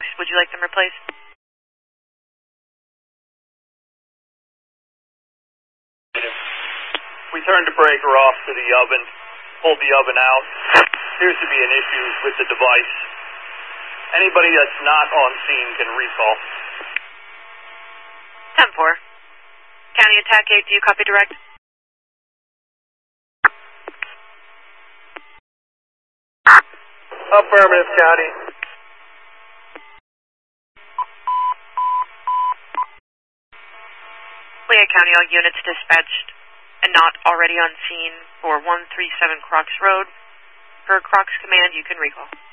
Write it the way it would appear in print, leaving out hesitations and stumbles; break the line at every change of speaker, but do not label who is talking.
Would you like them replaced?
We turned the breaker off to the oven, pulled the oven out. Appears to be an issue with the device. Anybody that's not on scene can recall.
10-4. County Attack 8, do you copy direct?
Affirmative, County.
Fayette County, all units dispatched and not already on scene for 137 Crocs Road. Per Crocs command, you can recall.